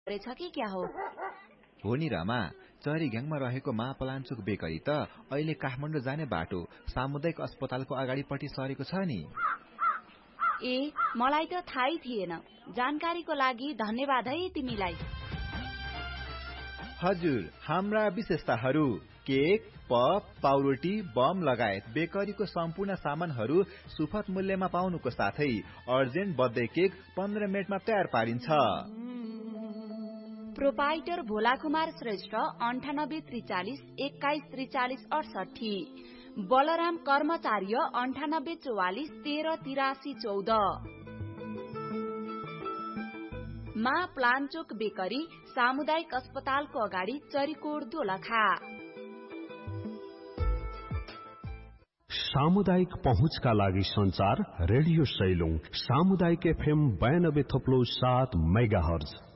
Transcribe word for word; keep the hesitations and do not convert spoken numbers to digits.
रहेछ कि क्या हो? हो नि रमा, चरीघ्याङमा रहेको मा पलाञ्चोक बेकरी त अहिले काठमाडौँ जाने बाटो सामुदायिक अस्पतालको अगाडिपट्टि सरेको छ नि। ए, मलाई त थाहै थिएन। जानकारीको लागि धन्यवाद है तिमीलाई। हजुर, हाम्रा विशेषताहरू केक, पप, पाउरोटी, बम लगायत बेकरीको सम्पूर्ण सामानहरू सुपथ मूल्यमा पाउनुको साथै अर्जेन्ट बर्थडे केक पन्ध्र मिनटमा तयार पारिन्छ। प्रोपाइटर भोला कुमार श्रेष्ठ अन्ठानब्बे त्रिचालिस एक्काइस त्रिचालिस अडसठी, बलराम कर्मचार्य अन्ठानब्बे चौवालिस तेह्र तिरासी चौध। मा प्लान्चोक बेकरी सामुदायिक अस्पतालको अगाडि चरीकोट दोलखा। सामुदायिक पहुँचका लागि संचार रेडियो सैलुङ सामुदायिक एफएम बयानब्बे थप्लो सात मेगा हर्ज।